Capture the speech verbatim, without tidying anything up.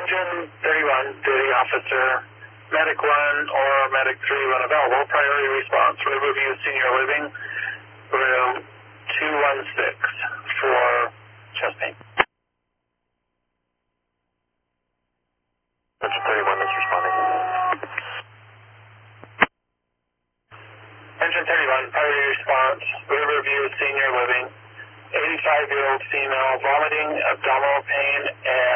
Engine thirty-one, duty officer, medic one or medic three when available. Priority response, Riverview Senior Living, room two one six for chest pain. Engine thirty-one is responding. Engine thirty-one, priority response, Riverview Senior Living, eighty-five-year-old female, vomiting, abdominal pain, and